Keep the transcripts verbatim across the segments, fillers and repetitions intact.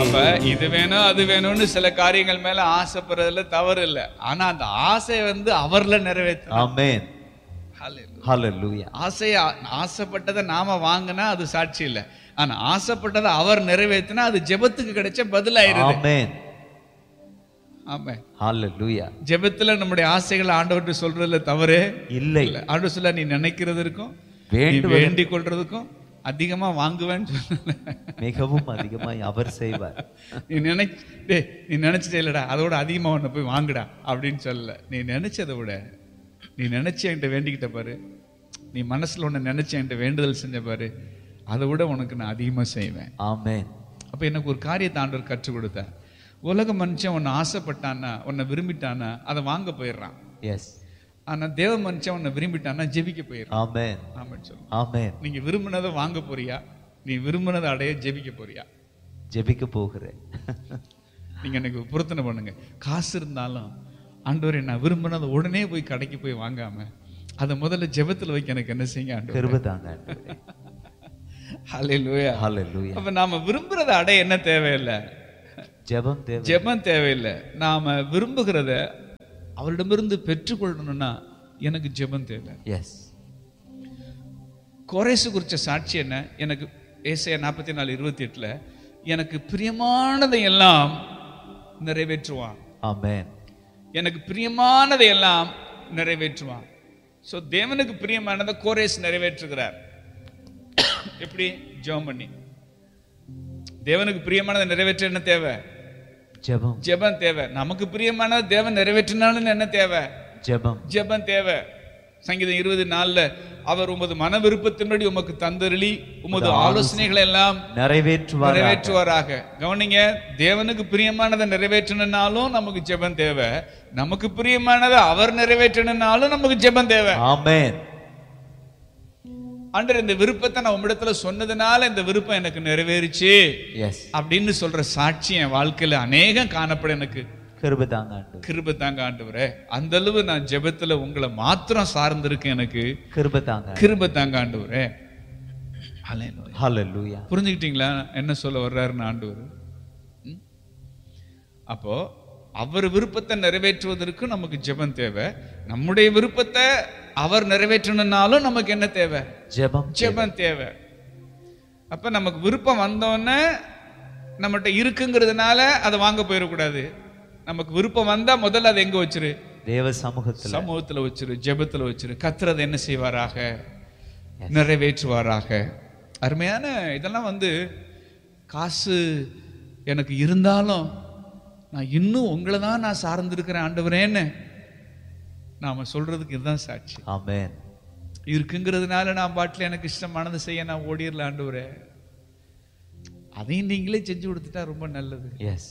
அப்ப இது வேணும் அது வேணும்னு சில காரியங்கள் மேல ஆசைப்படுறதுல தவறு இல்லை. ஆனா அந்த ஆசை வந்து அவர்ல நிறைவேற்ற. ஆமென். ஹல்லேலூயா. ஆசைய ஆசைப்பட்டதை நாம வாங்கினா அது சாட்சி இல்லை. ஆனா ஆசைப்பட்டதை அவர் நிறைவேற்றினா அது ஜெபத்துக்கு கிடைச்ச பதிலாயிருது. ஆமென். ஆமென். ஹல்லேலூயா. ஜெபத்துல நம்முடைய ஆசைகளை ஆண்டவர்கிட்ட சொல்றதுல தவறு இல்லை. ஆண்டவர் சொல்ல, நீ நினைக்கிறதற்கும் வேண்டிக் கொள்றதுக்கும் அதிகமா வாங்குவேன்னு சொல்ல, மிகவும் அதிகமாய் அவர் செய்வார். நீ நினை நீ நினைச்சதே இல்லடா, அதோட அதிகமா ஒண்ணு போய் வாங்குடா அப்படின்னு சொல்லல. நீ நினைச்சதை விட நீ நினைச்ச என்கிட்ட வேண்டிக்கிட்ட பாரு, நீ மனசுல ஒண்ணு நினைச்ச என்கிட்ட வேண்டுதல் செஞ்ச பாரு, அதை விட உனக்கு நான் அதிகமா செய்வேன். ஆமென். அப்ப எனக்கு ஒரு காரியத்தை ஆண்டவர் கற்றுக் கொடுத்தார். உலக மனுஷன் உன்னை ஆசைப்பட்டான்னா, உன்னை விரும்பிட்டானா அதை வாங்க போயிடுறான். எஸ். ஆனா தேவ மனுஷன் உன்னை விரும்பிட்டானா ஜெபிக்க போயிடுறான். ஆமென். ஆமென் சொல்லுங்க. ஆமென். நீங்க விரும்பினதை வாங்க போறியா, நீ விரும்பினதை அடைய ஜெபிக்க போறியா? ஜெபிக்க போகிறேன். நீங்க எனக்கு பொருத்தனை பண்ணுங்க. காசு இருந்தாலும் ஆண்டவரே நான் விரும்பினதை உடனே போய் கடைக்கு போய் வாங்காம அதை முதல்ல ஜெபத்துல வைக்க எனக்கு என்ன செய்யுங்க ஆண்டவரே? கிருபை தாங்க ஆண்டவரே. ஹல்லேலூயா. ஹல்லேலூயா. அப்ப நாம விரும்புறதை அடைய என்ன தேவையில்லை? ஜெபம் தேவை. ஜெபம் தேவையில்லை. நாம விரும்புகிறத அவரிடமிருந்து பெற்றுக்கொள்ளணும்னா எனக்கு ஜெபம் தேவை. எஸ். கோரேசு குறிச்ச சாட்சி என்ன? எனக்கு ஏசாயா நாற்பத்தி நாலு இருபத்தி எட்டுல எனக்கு பிரியமானதை எல்லாம் நிறைவேற்றுவான். ஆமென். எனக்கு பிரியமானதை எல்லாம் நிறைவேற்றுவான். சோ தேவனுக்கு பிரியமானதை கோரேஸ் நிறைவேற்றுகிறார். எப்படி? ஜெபம் பண்ணி. தேவனுக்கு பிரியமானதை நிறைவேற்ற என்ன தேவை? ஜெபம். ஜெபம் தேவை. நமக்கு பிரியமானதை தேவன் நிறைவேற்றினாலும் என்ன தேவை? ஜெபம். ஜெபம் தேவை. சங்கீதம் இருபது நாலுல அவர் உமது மன விருப்பத்தின்படி உமக்கு தந்தருளி உமது ஆலோசனைகளை எல்லாம் நிறைவேற்றுவார் நிறைவேற்றுவாராக. கவனிங்க, தேவனுக்கு பிரியமானதை நிறைவேற்றணும்னாலும் நமக்கு ஜெபம் தேவை, நமக்கு பிரியமானதை அவர் நிறைவேற்றணும்னாலும் நமக்கு ஜெபம் தேவை. ஆமென். ஆண்டவர் இந்த விருப்பத்தை நான் உம்மிடத்துல சொன்னதுனால இந்த விருப்பம் எனக்கு நிறைவேறிச்சு அப்படின்னு சொல்ற சாட்சி என் வாழ்க்கையில அநேகம் காணப்பட எனக்கு கிருபை தாங்க ஆண்டவரே. கிருபை தாங்க ஆண்டவரே. அந்த அளவு நான் ஜெபத்துல உங்களை மாத்திரம் சார்ந்திருக்கேன். எனக்கு கிருபை தாங்க கிருபை தாங்க ஆண்டவரே. ஹல்லேலூயா. ஹல்லேலூயா. புரிஞ்சுக்கிட்டீங்களா என்ன சொல்ல வர்றாருன்னு ஆண்டவர்? அப்போ அவர் விருப்பத்தை நிறைவேற்றுவதற்கு நமக்கு ஜெபம் தேவை. நம்முடைய விருப்பத்தை அவர் நிறைவேற்றணும்னாலும் நமக்கு என்ன தேவை? ஜெபம். ஜெபம் தேவை. அப்ப நமக்கு விருப்பம் வந்தோன்னே நம்மகிட்ட இருக்குங்கிறதுனால அதை வாங்க போயிடக்கூடாது. நமக்கு விருப்பம் வந்தா முதல்ல அதை எங்க வச்சிரு? தேவ சமூகத்துல சமூகத்துல வச்சிரு, ஜெபத்துல வச்சிரு. கர்த்தர் என்ன செய்வாராக? நிறைவேற்றுவாராக. அருமையான இதெல்லாம் வந்து காசு எனக்கு இருந்தாலும் நான் இன்னும் உங்களை தான் நான் சார்ந்திருக்கிறேன் ஆண்டவரேன்னு நாம சொல்றதுக்கு இதுதான் சாட்சி. ஆமென். இருக்குங்கிறதுனால நான் பாட்டில் எனக்கு இஷ்டமானது செய்ய நான் ஓடிடல ஆண்டவரே, அதையும் நீங்களே செஞ்சு கொடுத்துட்டா ரொம்ப நல்லது. எஸ்.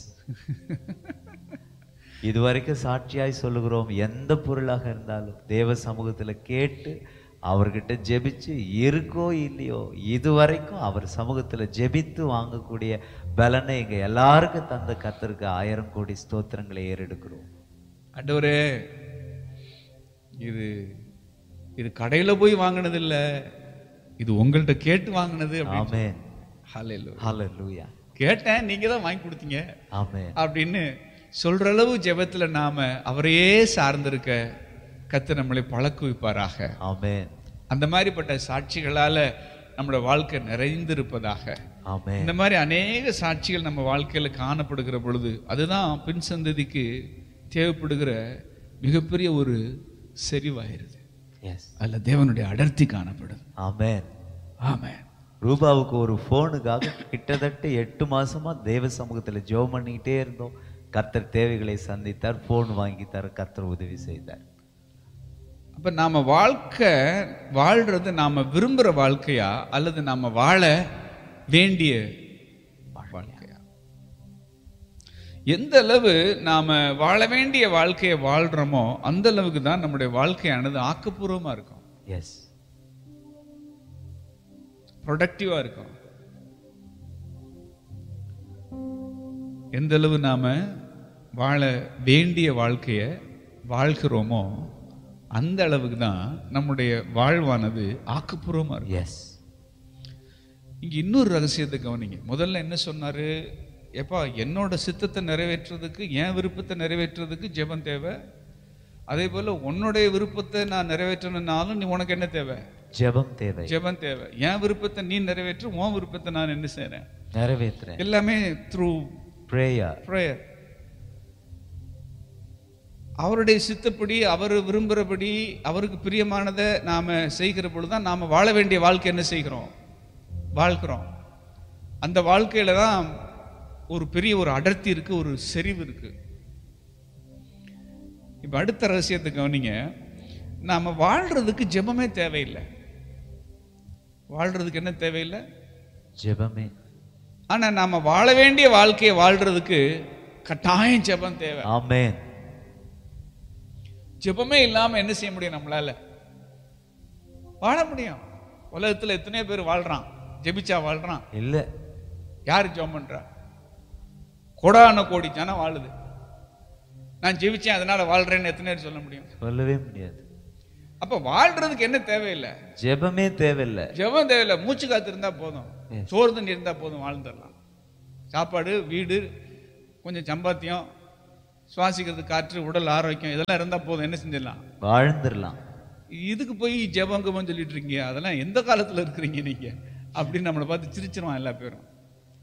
இதுவரைக்கும் சாட்சியாய் சொல்லுகிறோம். எந்த பொருளாக இருந்தாலும் தேவ சமூகத்துல கேட்டு அவர்கிட்ட ஜெபிச்சு இருக்கோ இல்லையோ இதுவரைக்கும் அவர் சமூகத்துல ஜெபித்து வாங்கக்கூடிய பலனை எங்க எல்லாருக்கும் தந்த கர்த்தருக்கு ஆயிரம் கோடி ஸ்தோத்திரங்களை ஏறெடுக்கிறோம். ஆண்டவரே, இது இது கடையில போய் வாங்கினது இல்ல, இது உங்கள்கிட்ட கேட்டு வாங்கினது. ஆமென். ஹல்லேலூயா. ஹல்லேலூயா. கேட்டேன், நீங்க தான் வாங்கி கொடுத்தீங்க. ஆமென். அப்படின்னு சொல்ற அளவு ஜெபத்துல நாம அவரையே சார்ந்திருக்க கர்த்தர் நம்மளை பழக்குவிப்பாராக. ஆமென். அந்த மாதிரிப்பட்ட சாட்சிகளால நம்மளோட வாழ்க்கை நிறைந்திருப்பதாக. ஆமென். இந்த மாதிரி அநேக சாட்சிகள் நம்ம வாழ்க்கையில காணப்படுகிற பொழுது அதுதான் பின் சந்ததிக்கு தேவைப்படுகிற மிகப்பெரிய ஒரு செறிவாயிருது. அதுல தேவனுடைய அடர்த்தி காணப்படுது. ஆமென். ஆமென். ரூபாவுக்கு ஒரு போனுக்காக கிட்டத்தட்ட எட்டு மாசமா தேவ சமூகத்துல ஜெபம் பண்ணிக்கிட்டே இருந்தோம். கர்த்தர் தேவைகளை சந்தித்தார், போன் வாங்கித்தார், கர்த்தர் உதவி செய்தார். அப்ப நாம வாழ்க்கை வாழ்றது நாம விரும்புற வாழ்க்கையா அல்லது நாம வாழ வேண்டிய வாழ்க்கையா? எந்த அளவு நாம வாழ வேண்டிய வாழ்க்கையை வாழ்றோமோ அந்த அளவுக்கு தான் நம்முடைய வாழ்க்கையானது ஆக்கப்பூர்வமா இருக்கும். எஸ். ப்ரொடக்டிவா இருக்கும். எந்த அளவு நாம வாழ வேண்டிய வாழ்க்கைய வாழ்கிறோமோ அந்த அளவுக்கு தான் நம்முடைய வாழ்வானது ஆக்கப்பூர்வமா இருக்கும். எஸ். இங்க இன்னொரு ரகசியத்தை கவனிங்க. முதல்ல என்ன சொன்னாரு? எப்பா என்னோட சித்தத்தை நிறைவேற்றுறதுக்கு, என் விருப்பத்தை நிறைவேற்றுறதுக்கு ஜெபம் தேவை. அதே போல உன்னுடைய விருப்பத்தை நான் நிறைவேற்றணும்னாலும் நீ உனக்கு என்ன தேவை? ஜெபம் தேவை. ஜெபம் தேவை. என் விருப்பத்தை நீ நிறைவேற்று, உன் விருப்பத்தை நான் என்ன செய்றேன்? நிறைவேற்றுறேன். எல்லாமே த்ரூ பிரேயர். பிரேயர். அவருடைய சித்தப்படி, அவர் விரும்புகிறபடி, அவருக்கு பிரியமானதை நாம செய்கிற பொழுதுதான் நாம வாழ வேண்டிய வாழ்க்கை என்ன செய்கிறோம்? வாழ்கிறோம். அந்த வாழ்க்கையில தான் ஒரு பெரிய ஒரு அடர்த்தி இருக்கு, ஒரு செறிவு இருக்கு. இப்ப அடுத்த ரகசியத்தை கவனிங்க. நாம வாழ்றதுக்கு ஜெபமே தேவையில்லை. வாழ்றதுக்கு என்ன தேவையில்லை? ஜெபமே. ஆனா நாம வாழ வேண்டிய வாழ்க்கையை வாழ்றதுக்கு கட்டாயம் ஜெபம் தேவை. ஆமென். ஜெபமே இல்லாம என்ன செய்ய முடியும்? நம்மளால வாழ முடியும்? உலகத்துல எத்தனை பேர் வாழ்றான்? ஜெபிச்சா வாழ்றான்? இல்ல. யாரு ஜெபம் பண்றா? கோடான கோடி ஜனம் வாழுது. நான் ஜெபிச்சேன் அதனால வாழ்றேன்னு எத்தனை பேர் சொல்ல முடியும்? சொல்லவே முடியாது. அப்ப வாழ்றதுக்கு என்ன தேவையில்லை? ஜெபமே தேவையில்லை. ஜெபம் தேவையில்லை. மூச்சு காத்து இருந்தா போதும், சோறு தண்ணி இருந்தா போதும், வாழ்ந்துடலாம். சாப்பாடு, வீடு, கொஞ்சம் சம்பாத்தியம், சுவாசிக்கிறது காற்று, உடல் ஆரோக்கியம், இதெல்லாம் இருந்தா போதும், என்ன செஞ்சிடலாம்? வாழ்ந்துடலாம். இதுக்கு போய் ஜெபங்கமன்னு சொல்லிட்டு இருக்கீங்க, அதெல்லாம் எந்த காலத்துல இருக்கிறீங்க நீங்க அப்படின்னு நம்மளை பார்த்து சிரிச்சிருவான் எல்லா பேரும்.